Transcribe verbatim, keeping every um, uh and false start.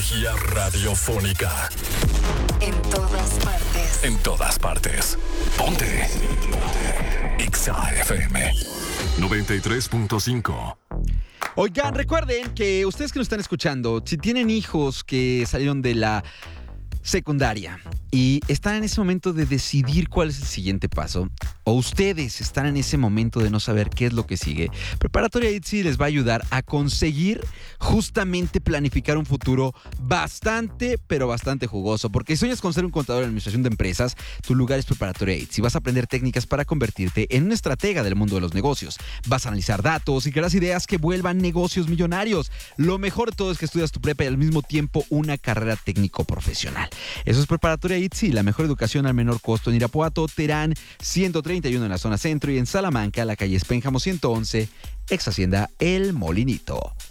energía radiofónica. En todas partes. En todas partes. Ponte. Ponte. Exa F M noventa y tres punto cinco. Oigan, recuerden que ustedes que nos están escuchando, si tienen hijos que salieron de la secundaria y están en ese momento de decidir cuál es el siguiente paso, o ustedes están en ese momento de no saber qué es lo que sigue, Preparatoria ITZY les va a ayudar a conseguir justamente planificar un futuro bastante, pero bastante jugoso. Porque si sueñas con ser un contador en administración de empresas, tu lugar es Preparatoria ITZY. Vas a aprender técnicas para convertirte en un estratega del mundo de los negocios. Vas a analizar datos y crearás ideas que vuelvan negocios millonarios. Lo mejor de todo es que estudias tu prepa y al mismo tiempo una carrera técnico profesional. Eso es Preparatoria ITZY, la mejor educación al menor costo en Irapuato, Terán ciento treinta y uno en la zona centro y en Salamanca, la calle Espénjamo ciento once, ex Hacienda El Molinito.